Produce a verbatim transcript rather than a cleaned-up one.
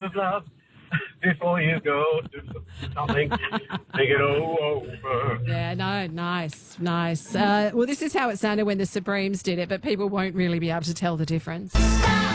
of love before you go do something. Think it all over. Yeah, no, nice, nice. Uh, well, this is how it sounded when the Supremes did it, but people won't really be able to tell the difference.